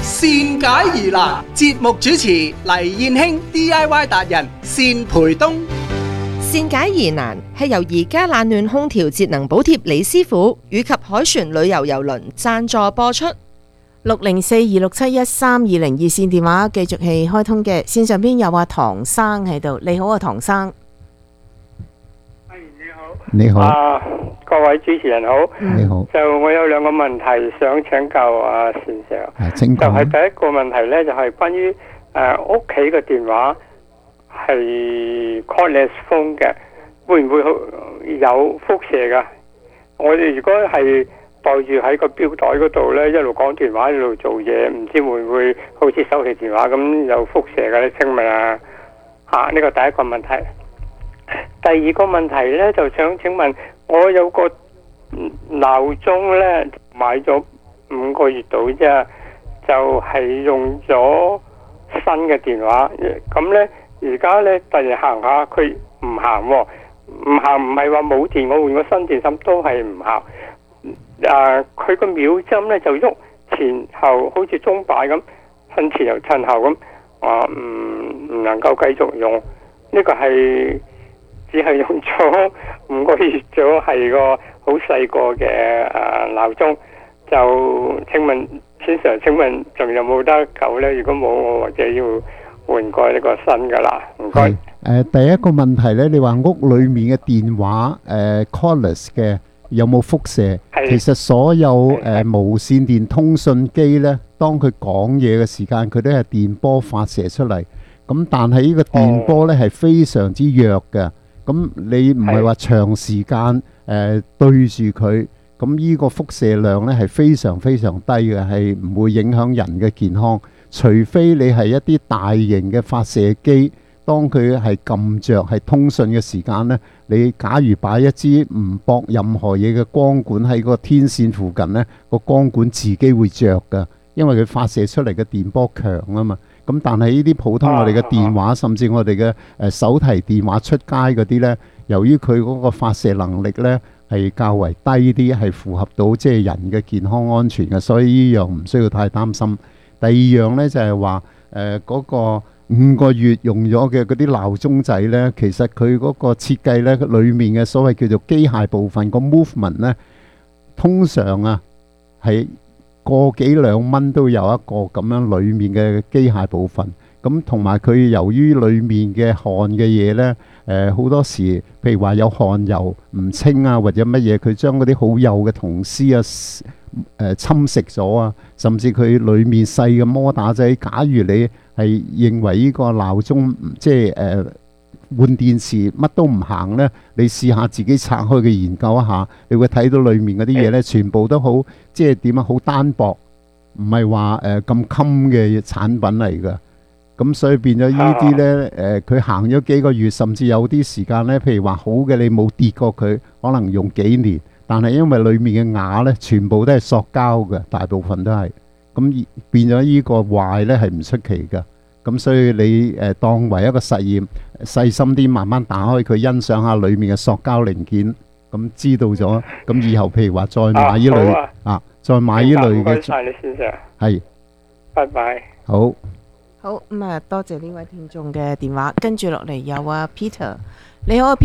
善解疑難，節目主持黎燕興 D I Y 達人善培東。 善解疑難係由而家冷暖空調節能補貼李師傅以及海船旅遊郵輪贊助播出。 六零四二六七一三二零熱線電話繼續係開通嘅，線上邊有阿唐生喺度。你好啊，唐生。 你好， 啊，各位主持人好， 你好。 就我有兩個問題想請教阿善 Sir， 係請講。 就係第一個問題呢，就係關於誒屋企嘅電話係 cordless phone 嘅，會唔會有輻射噶？我哋如果係袋住喺個錶袋嗰度呢，一路講電話一路做嘢，唔知會唔會好似手提電話咁有輻射嘅咧？請問啊，吓，呢個第一個問題。第二個問題呢，就想請問，我有個鬧鐘呢，買咗五個月到啫，就係、是、用咗新嘅電話，咁呢，而家呢，突然行下佢唔行喎，唔行唔係話冇電，我換個新電芯都係唔行。誒，佢個秒針呢，就喐前後，好似鐘擺咁，趁前又趁後咁，啊唔唔能夠繼續用，呢、這個係。只係用咗五個月咗，係個好細個嘅誒鬧鐘。就請問先生，請問仲有冇得救呢？如果冇，我或者要換過呢個新噶啦。唔該。 誒，第一個問題呢，你話屋裏面嘅電話誒 cordless 嘅有冇輻射？其實所有誒無線電通訊機呢，當佢講嘢嘅時間，佢都係電波發射出嚟。咁但係呢個電波呢係非常之弱嘅。咁你唔係話長時間誒、呃、對住佢，咁呢個輻射量呢係非常非常低嘅，係唔會影響人嘅健康。除非你係一啲大型嘅發射機，當佢係撳着係通訊嘅時間呢，你假如擺一支唔駁任何嘢嘅光管喺個天線附近呢，個光管自己會着㗎，因為佢發射出嚟嘅電波強啊嘛。咁但係呢啲普通我哋嘅電話，甚至我哋嘅誒手提電話出街嗰啲呢，由於佢嗰個發射能力呢係較為低啲，係符合到即係人嘅健康安全嘅，所以呢樣唔需要太擔心。第二樣呢，就係話誒嗰個五個月用咗嘅嗰啲鬧鐘仔呢，其實佢嗰個設計呢，裡面嘅所謂叫做機械部分個 movement 呢，通常啊係個幾兩蚊都有一個咁樣裡面嘅機械部分，咁同埋佢由於裡面嘅汗嘅嘢呢，誒好多時譬如話有汗油唔清啊，或者乜嘢，佢將嗰啲好幼嘅銅絲啊誒侵蝕咗啊，甚至佢裡面細嘅摩打仔，假如你係認為呢個鬧鐘即係誒換電池乜都唔行呢，你試下自己拆開嘅研究一下，你會睇到裡面嗰啲嘢呢，全部都好即係點啊，好單薄，唔係話誒咁襟嘅產品嚟㗎。咁所以變咗呢啲呢，誒佢行咗幾個月，甚至有啲時間呢，譬如話好嘅你冇跌過佢，可能用幾年，但係因為裡面嘅瓦呢，全部都係塑膠嘅，大部分都係，咁變咗呢個壞呢係唔出奇㗎。咁所以你誒當為一個實驗，細心啲慢慢打開佢，欣賞下裡面嘅塑膠零件，咁知道咗，咁以後譬如話再買呢類啊，啊，再買呢類嘅， 唔該曬你先生， 係， 拜拜。 好， 好咁啊，多謝呢位聽眾嘅電話，跟住落嚟有啊 Peter，你好啊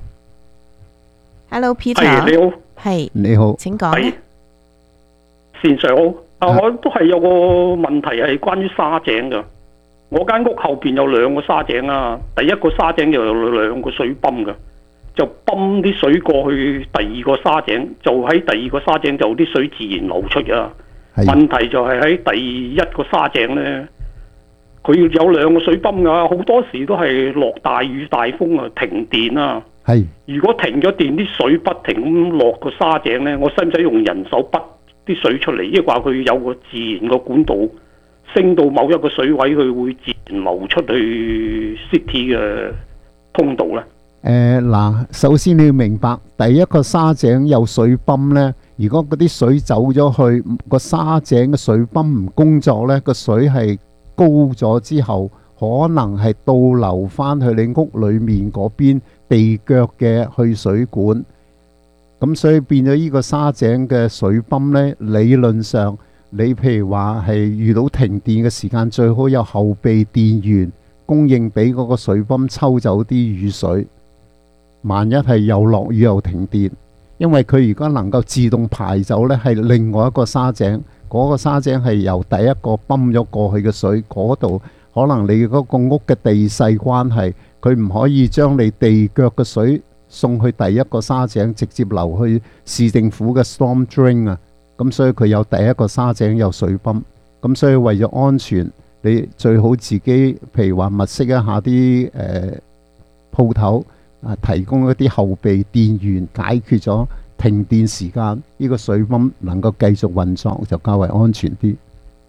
Peter，Hello Peter， 係你好， 係你好， 請講咧。 善上好，啊，我都係有個問題係關於沙井㗎。我間屋後邊有兩個沙井啊，第一個沙井就有兩個水泵嘅，就泵啲水過去第二個沙井，就喺第二個沙井就啲水自然流出啊。問題就係喺第一個沙井呢，佢有兩個水泵噶，好多時都係落大雨大風啊，停電啊。 係。 如果停咗電，啲水不停咁落個沙井呢，我使唔使用人手筆啲水出嚟？因為話佢有個自然個管道。升到某一個水位，佢會自然流出去 city 嘅通道咧。 誒嗱，首先你要明白，第一個沙井有水泵呢，如果嗰啲水走咗去個沙井嘅水泵唔工作呢，個水係高咗之後，可能係倒流翻去你屋裏面嗰邊地腳嘅去水管。咁所以變咗呢個沙井嘅水泵呢，理論上你譬如話係遇到停電嘅時間，最好有後備電源供應俾嗰個水泵抽走啲雨水。萬一係又落雨又停電，因為佢如果能夠自動排走呢，係另外一個沙井，嗰個沙井係由第一個泵咗過去嘅水，嗰度可能你嗰個屋嘅地勢關係，佢唔可以將你地腳嘅水送去第一個沙井，直接流去市政府嘅 storm drain 啊。咁所以佢有第一個沙井有水泵，咁所以為咗安全，你最好自己譬如話物色一下啲誒鋪頭啊，提供一啲後備電源，解決咗停電時間，呢個水泵能夠繼續運作就較為安全啲。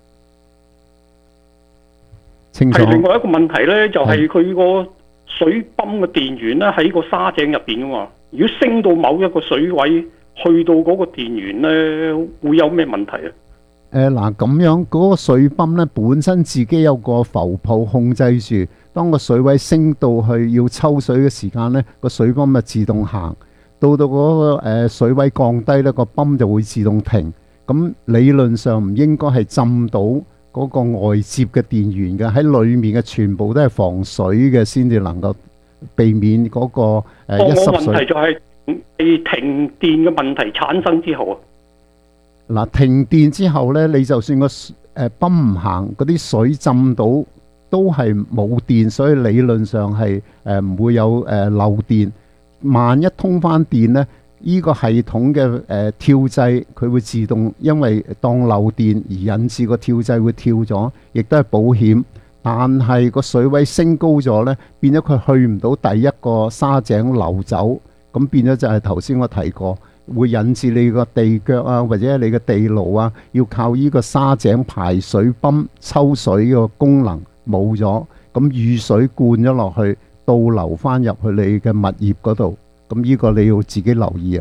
清楚。 係另外一個問題呢，就係佢個水泵嘅電源咧喺個沙井入邊噶嘛。如果升到某一個水位，去到嗰個電源呢，會有咩問題啊？ 誒嗱，咁樣嗰個水泵呢，本身自己有個浮泡控制住，當個水位升到去要抽水嘅時間呢，個水泵咪自動行。到到嗰個誒水位降低呢，個泵就會自動停。咁理論上唔應該係浸到嗰個外接嘅電源嘅，喺裡面嘅全部都係防水嘅，先至能夠避免嗰個誒一濕水。 個問題就係停電嘅問題產生之後啊。 嗱，停電之後呢，你就算個誒泵唔行，嗰啲水浸到都係冇電，所以理論上係誒唔會有誒漏電。萬一通翻電呢，呢個系統嘅誒跳掣佢會自動，因為當漏電而引致個跳掣會跳咗，亦都係保險。但係個水位升高咗呢，變咗佢去唔到第一個沙井流走，咁變咗就係頭先我提過。會引致你個地腳啊，或者你個地牢啊，要靠呢個沙井排水泵抽水個功能冇咗，咁雨水灌咗落去，倒流翻入去你嘅物業嗰度，咁呢個你要自己留意啊。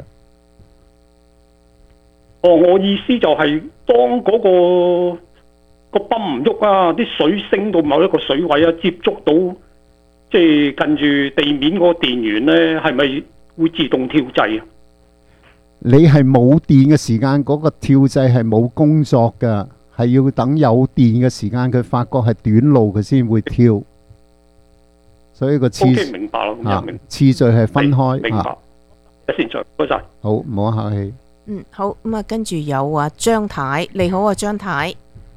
哦，我意思就係、是、當嗰、那個個泵唔喐啊，啲水升到某一個水位啊，接觸到即係近住地面嗰個電源呢，係咪會自動跳掣啊？ 你係冇電嘅時間，嗰個跳掣係冇工作㗎，係要等有電嘅時間，佢發覺係短路，佢先會跳。所以個次 OK 明白啦， 啊次序係分開。 明白。一先再，唔該曬。 好，唔好客氣。 嗯，好咁啊，跟住有啊張太，你好啊張太。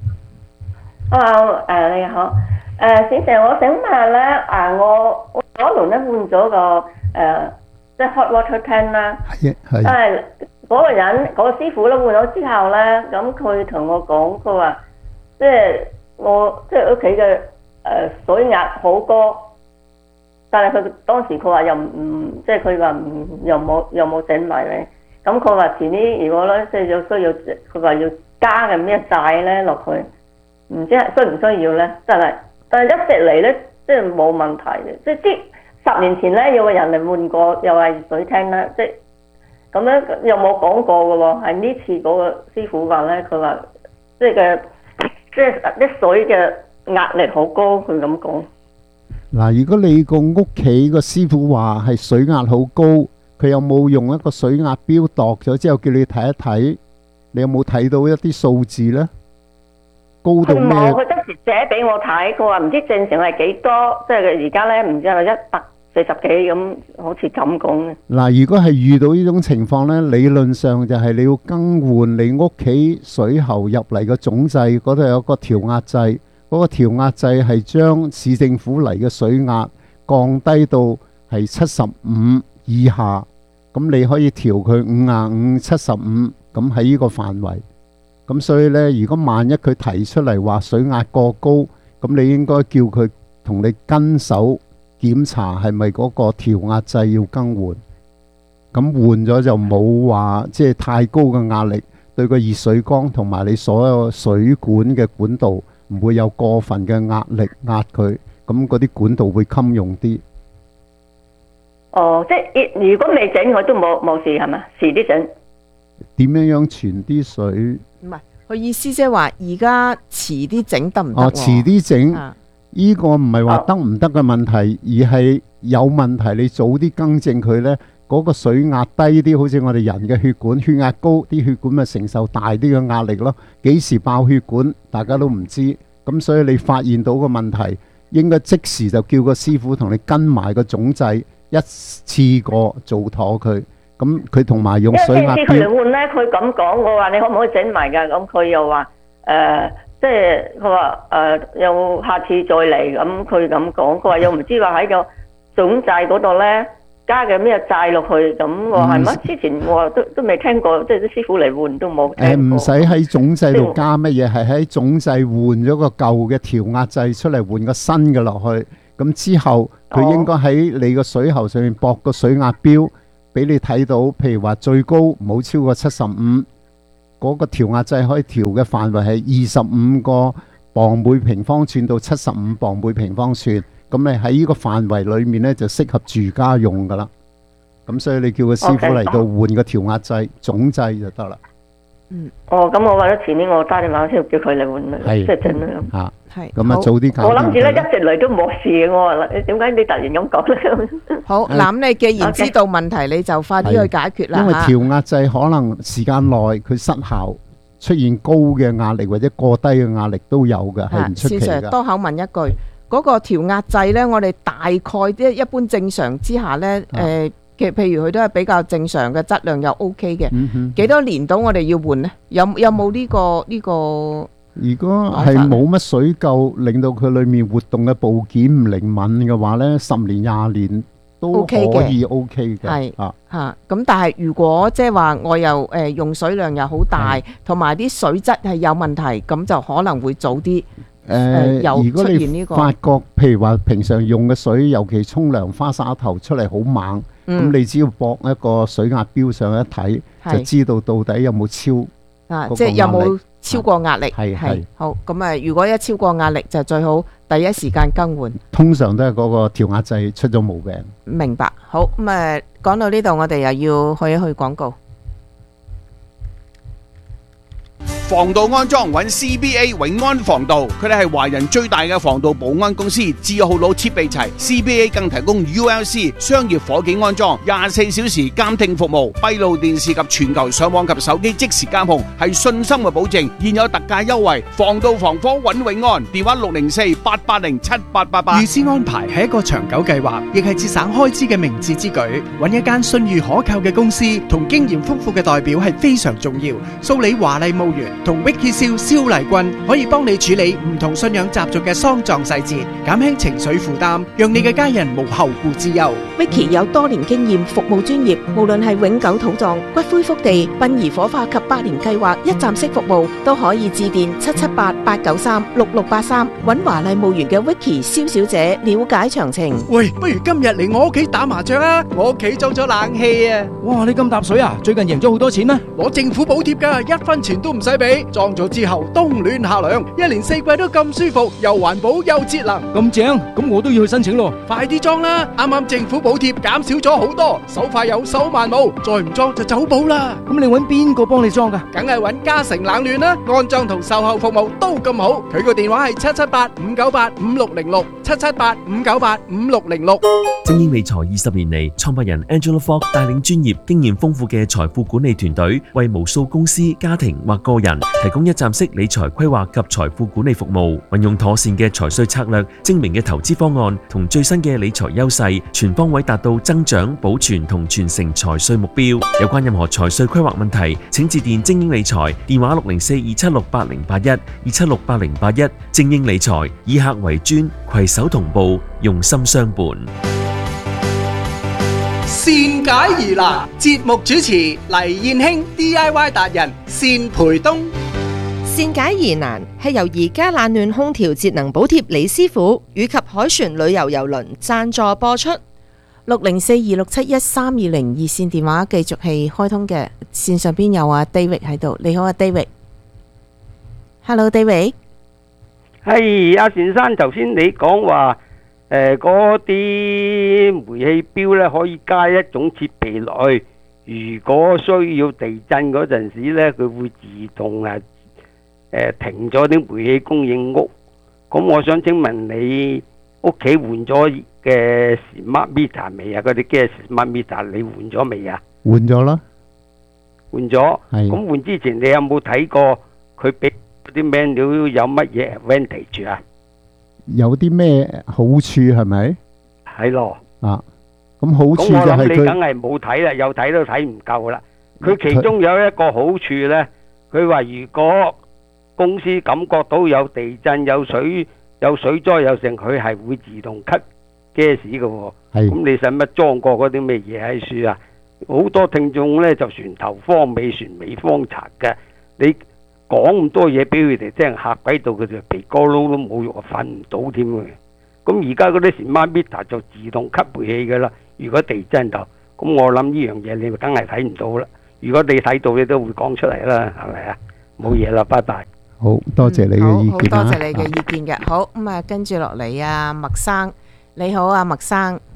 Hello， 誒你好，誒先生，我想問下咧，啊我我嗰輪咧換咗個誒。即係 hot water tank 啦， 係係。 但係嗰個人嗰、嗰個師傅咧換咗之後咧，咁佢同我講，佢話即係我即係屋企嘅誒水壓好高，但係佢當時佢話又唔即係佢話唔又冇又冇整埋咧，咁佢話遲啲如果咧即係有需要，佢話要加嘅咩債咧落去，唔知需唔需要咧？真係，但係一直嚟咧即係冇問題嘅，即係啲。十年前咧有個人嚟換過，又係水廳啦，即係咁樣又冇講過嘅喎，係呢次嗰個師傅話咧，佢話即係嘅即係啲水嘅壓力好高，佢咁講。 嗱，如果你個屋企個師傅話係水壓好高，佢有冇用一個水壓錶度咗之後叫你睇一睇？你有冇睇到一啲數字咧？高到咩？ 冇，佢當時寫俾我睇，佢話唔知正常係幾多，即係而家咧唔知係咪一百四十幾咁，好似咁講嘅。嗱， 如果係遇到呢種情況咧，理論上就係你要更換你屋企水喉入嚟嘅總掣，嗰度有個調壓掣，嗰個調壓掣係將市政府嚟嘅水壓降低到係七十五以下，咁你可以調佢五十五、七十五，咁喺呢個範圍。咁所以呢，如果萬一佢提出嚟話水壓過高，咁你應該叫佢同你跟手檢查係咪嗰個調壓掣要更換。咁換咗就冇話即係太高嘅壓力，對個熱水缸同埋你所有水管嘅管道唔會有過分嘅壓力壓佢，咁嗰啲管道會襟用啲。 哦，即係如果未整我都冇冇事係嘛？遲啲整。 點樣樣傳啲水？ 唔係，佢意思即係話而家遲啲整得唔得？ 哦，遲啲整， 啊呢、這個唔係話得唔得嘅問題，而係有問題，你早啲更正佢呢， 嗰個水壓低啲，好似我哋人嘅血管血壓高，啲血管咪承受大啲嘅壓力咯。幾時爆血管，大家都唔知。咁所以你發現到個問題，應該即時就叫個師傅同你跟埋個總掣，一次過做妥佢。咁佢同埋用水壓因為佢嚟換咧，佢咁講，我話你可唔可以整埋㗎？咁佢又話誒、呃，即係佢話誒，又下次再嚟。咁佢咁講，佢話又唔知話喺個總掣嗰度咧加嘅咩掣落去。咁我係乜？之前我都都未聽過，即係啲師傅嚟換都冇聽過。 誒唔使喺總掣度加乜嘢，係喺總掣換咗個舊嘅調壓掣出嚟，換個新嘅落去。咁之後佢應該喺你個水喉上面駁個水壓錶。俾你睇到，譬如話最高唔好超過七十五，嗰個調壓掣可以調嘅範圍係二十五個磅每平方寸到七十五磅每平方寸。咁你喺呢個範圍裡面呢，就適合住家用噶啦。咁所以你叫個師傅嚟到換個調壓掣總掣就得啦。 嗯，哦，咁我為咗前年我打電話先叫佢嚟換啦，即係整啦咁。 嚇， 係咁啊早啲搞掂佢啦。 我諗住咧一直嚟都冇事嘅，我話點解你突然咁講咧？ 好，嗱咁你既然知道問題，你就快啲去解決啦。 因為調壓掣可能時間耐佢失效，出現高嘅壓力或者過低嘅壓力都有嘅，係唔出奇先㗎。 多口問一句，嗰個調壓掣咧，我哋大概啲一般正常之下咧，誒。其譬如佢都係比較正常嘅質量又 O K 嘅，幾多年到我哋要換呢？有有冇呢個呢個？ 如果係冇乜水垢，令到佢裡面活動嘅部件唔靈敏嘅話呢，十年廿年都可以 O K 嘅。 係啊嚇，咁但係如果即係話我又誒用水量又好大，同埋啲水質係有問題，咁就可能會早啲。 誒， 有如果你發覺譬如話平常用嘅水，尤其沖涼花灑頭出嚟好猛，咁你只要駁一個水壓錶上一睇，就知道到底有冇超啊，即係有冇超過壓力。 係係好，咁啊，如果一超過壓力就最好第一時間更換。 通常都係嗰個調壓掣出咗毛病。 明白。好，咁啊，講到呢度，我哋又要去一去廣告。 防盜安裝揾 C B A 永安防盜，佢哋係華人最大嘅防盜保安公司，字號佬設備齊 ，C B A 更提供 U L C 商業火警安裝，廿四小時監聽服務，閉路電視及全球上網及手機即時監控，係信心嘅保證。現有特價優惠，防盜防火揾永安，電話六零四八八零七八八八。 預先安排係一個長久計劃，亦係節省開支嘅明智之舉。揾一間信譽可靠嘅公司同經驗豐富嘅代表係非常重要。蘇理華麗墓園同 Vicky 蕭蕭麗君可以幫你處理唔同信仰習俗嘅喪葬細節，減輕情緒負擔，讓你嘅家人無後顧之憂。 Vicky 有多年經驗，服務專業，無論係永久土葬、骨灰福地、殯儀火化及百年計劃一站式服務，都可以致電七七八八九三六六八三，揾華麗墓園嘅 Vicky 蕭小姐了解詳情。 喂，不如今日嚟我屋企打麻將啊！我屋企裝咗冷氣啊！ 哇，你咁搭水啊？最近贏咗好多錢咩？ 攞政府補貼㗎，一分錢都唔使俾。裝咗之後冬暖夏涼，一年四季都咁舒服，又環保又節能， 咁正，咁我都要去申請咯。 快啲裝啦！啱啱政府補貼減少咗好多，手快有手慢冇，再唔裝就走寶啦。 咁你揾邊個幫你裝㗎？ 梗係揾嘉誠冷暖啦，安裝同售後服務都咁好。佢個電話係七七八五九八五六零六，七七八五九八五六零六。 精英理財二十年嚟，創辦人 Angela Fogg 帶領專業、經驗豐富嘅財富管理團隊，為無數公司、家庭或個人提供一站式理財規劃及財富管理服務，運用妥善嘅財稅策略、精明嘅投資方案同最新嘅理財優勢，全方位達到增長、保存同傳承財稅目標。有關任何財稅規劃問題，請致電精英理財，電話六零四二七六八零八一二七六八零八一。精英理財以客為尊，攜手同步，用心相伴。 善解疑難，節目主持黎燕卿 D I Y 達人單培東。 善解疑難係由而家冷暖空調節能補貼李師傅以及海船旅遊郵輪贊助播出。 六零四二六七一三二零熱線電話繼續係開通嘅，線上邊有阿 David 喺度。你好啊 David。Hello David。 係阿善生，頭先你講話誒嗰啲煤氣錶咧可以加一種設備落去，如果需要地震嗰陣時咧，佢會自動誒誒停咗啲煤氣供應屋。咁我想請問你屋企換咗嘅 smart meter 未啊？嗰啲嘅 smart meter 你換咗未啊？ 換咗啦。 換咗。 係。 咁換之前你有冇睇過佢俾嗰啲 menu 有乜嘢 advantage 啊？ 有啲咩好處係咪？ 係咯。 啊，咁好處就咁我諗係佢你梗係冇睇啦，有睇都睇唔夠啦。佢其中有一個好處呢，佢話如果公司感覺到有地震、有水、有水災、有成，佢係會自動 cut gas 嘅喎。 係。 咁你使乜裝過嗰啲咩嘢喺書啊？好多聽眾呢就船頭方尾船尾方賊嘅，你講咁多嘢俾佢哋聽，嚇鬼到佢哋鼻哥窿都冇肉，瞓唔到添嘅。咁而家嗰啲 smart meter 就自動吸煤氣嘅啦。如果地震就，咁我諗呢樣嘢你梗係睇唔到啦。如果你睇到，你都會講出嚟啦，係咪啊？冇嘢啦，拜拜。 好多謝你嘅意好見啊！ 多謝你嘅意見嘅。好咁啊，跟住落嚟啊，麥生，你好啊，麥生。